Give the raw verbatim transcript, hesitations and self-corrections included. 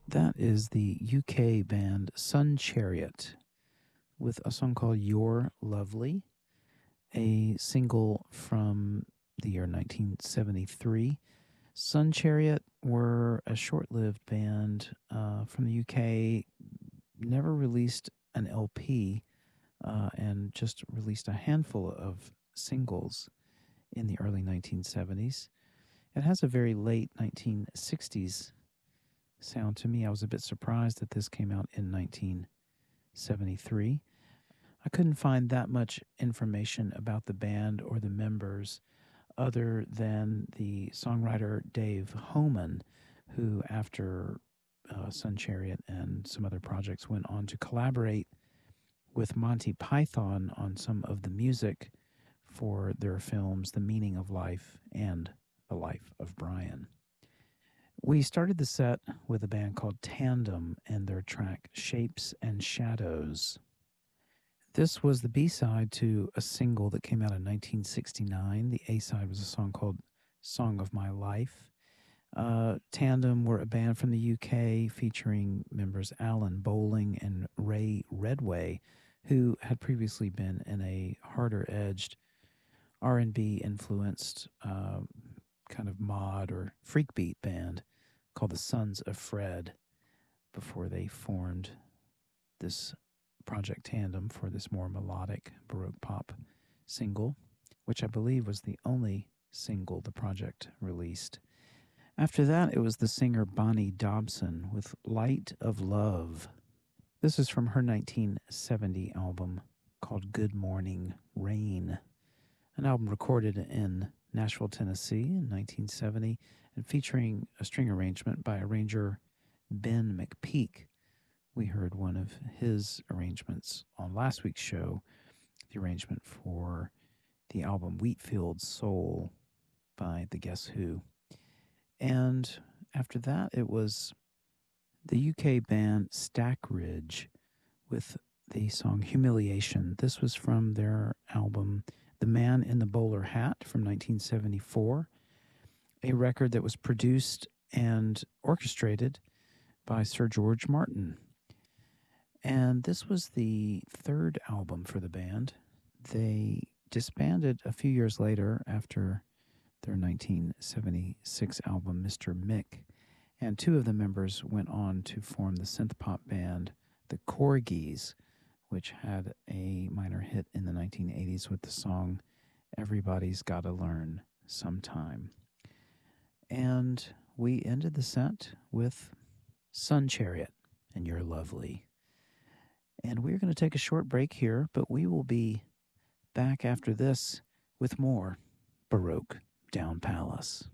That is the U K band Sun Chariot with a song called You're Lovely, a single from the year nineteen seventy-three. Sun Chariot were a short lived band uh, from the U K, never released an L P, uh, and just released a handful of singles in the early nineteen seventies. It has a very late nineteen sixties sound to me. I was a bit surprised that this came out in nineteen seventy-three. I couldn't find that much information about the band or the members other than the songwriter Dave Homan, who, after uh, Sun Chariot and some other projects, went on to collaborate with Monty Python on some of the music for their films The Meaning of Life and The Life of Brian. We started the set with a band called Tandem and their track Shapes and Shadows. This was the B-side to a single that came out in nineteen sixty-nine. The A-side was a song called Song of My Life. Uh, Tandem were a band from the U K featuring members Alan Bowling and Ray Redway, who had previously been in a harder-edged R and B influenced uh, kind of mod or freak beat band called the Sons of Fred before they formed this Project Tandem for this more melodic Baroque pop single, which I believe was the only single the project released. After that, it was the singer Bonnie Dobson with Light of Love. This is from her nineteen seventy album called Good Morning Rain, an album recorded in Nashville, Tennessee in nineteen seventy and featuring a string arrangement by arranger Ben McPeak. We heard one of his arrangements on last week's show, the arrangement for the album Wheatfield Soul by the Guess Who. And after that, it was the U K band Stackridge with the song Humiliation. This was from their album The Man in the Bowler Hat from nineteen seventy-four, a record that was produced and orchestrated by Sir George Martin. And this was the third album for the band. They disbanded a few years later after their nineteen seventy-six album, Mister Mick. And two of the members went on to form the synth pop band, the Corgis, which had a minor hit in the nineteen eighties with the song Everybody's Gotta Learn Sometime. And we ended the set with Sun Chariot and You're Lovely. And we're going to take a short break here, but we will be back after this with more Baroque Down Palace.